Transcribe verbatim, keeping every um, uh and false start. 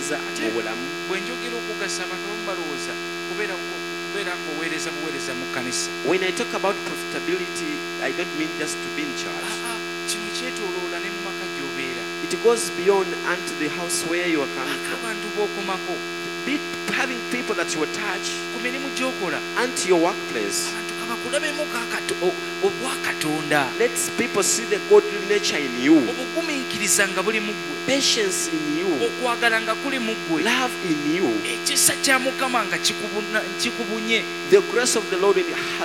okugeza mu bulamu. Bwe njogera okugasa abantu balowooza kubeera kubeera ng'oweereza buweereza mu kkanisa. When I talk about profitability, I don't mean just to be in church. Kino kyetooloola ne mu maka gy'obeera. It goes beyond unto the house where you are coming from. Abantu b'okomako. Be having people that you attach ku mirimu gy'okola. unto your workplace. Abantu kabakulabemu obwa Katonda. Let people see the godly nature in you. Obugumiikiriza nga buli mu ggwe. Patience in you. Okwagala nga kuli mu ggwe. Love in you. Ekisa kya Mukama nga kikubunye. The grace of the Lord in your heart